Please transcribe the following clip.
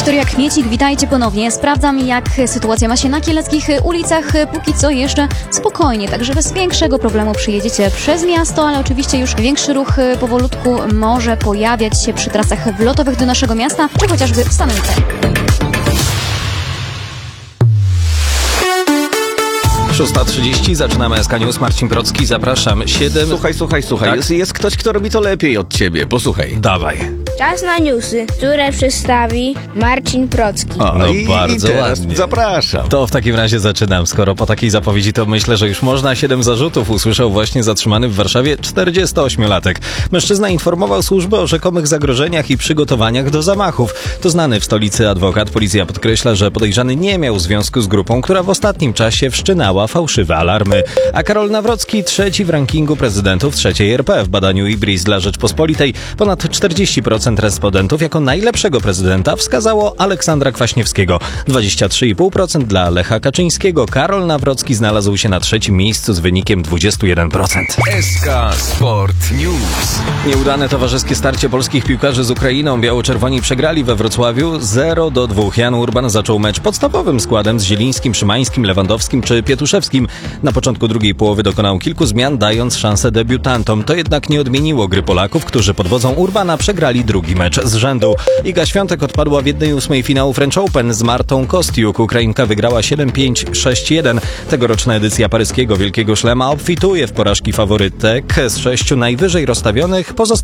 Wiktoria Kmiecik, witajcie ponownie. Sprawdzam, jak sytuacja ma się na kieleckich ulicach. Póki co jeszcze spokojnie, także bez większego problemu przyjedziecie przez miasto, ale oczywiście już większy ruch powolutku może pojawiać się przy trasach wlotowych do naszego miasta, czy chociażby w samym centrum. 6:30, zaczynamy SK News. Marcin Procki, zapraszam. Słuchaj. Tak? Jest ktoś, kto robi to lepiej od ciebie. Posłuchaj. Dawaj. Czas na newsy, które przedstawi Marcin Procki. No bardzo teraz ładnie. zapraszam. To w takim razie zaczynam. Skoro po takiej zapowiedzi, to myślę, że już można. 7 zarzutów usłyszał właśnie zatrzymany w Warszawie 48-latek. Mężczyzna informował służbę o rzekomych zagrożeniach i przygotowaniach do zamachów. To znany w stolicy adwokat. Policja podkreśla, że podejrzany nie miał związku z grupą, która w ostatnim czasie wszczynała fałszywe alarmy. A Karol Nawrocki, trzeci w rankingu prezydentów trzeciej RP. W badaniu IBRIS dla Rzeczpospolitej ponad 40% respondentów jako najlepszego prezydenta wskazało Aleksandra Kwaśniewskiego. 23,5% dla Lecha Kaczyńskiego. Karol Nawrocki znalazł się na trzecim miejscu z wynikiem 21%. SK Sport News. Nieudane towarzyskie starcie polskich piłkarzy z Ukrainą. Biało-czerwoni przegrali we Wrocławiu 0-2. Jan Urban zaczął mecz podstawowym składem z Zielińskim, Szymańskim, Lewandowskim czy Pietuszewskim. Na początku drugiej połowy dokonał kilku zmian, dając szansę debiutantom. To jednak nie odmieniło gry Polaków, którzy pod wodzą Urbana przegrali drugi mecz z rzędu. Iga Świątek odpadła w 1/8 finału French Open z Martą Kostiuk. Ukrainka wygrała 7-5, 6-1. Tegoroczna edycja paryskiego Wielkiego Szlema obfituje w porażki faworytek. Z 6 najwyżej rozstawionych